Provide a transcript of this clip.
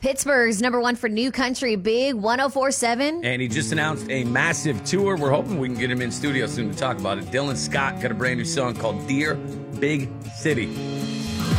Pittsburgh's #1 for new country, Big 104.7. And he just announced a massive tour. We're hoping we can get him in studio soon to talk about it. Dylan Scott got a brand new song called Dear Big City.